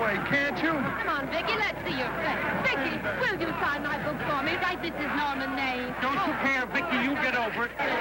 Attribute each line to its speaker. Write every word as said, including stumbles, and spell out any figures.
Speaker 1: way, can't you?
Speaker 2: Come on, Vicky, let's see your face. Vicky, will you sign my book for me? Write Missus Norman name.
Speaker 1: Don't you care, Vicky, you get over it.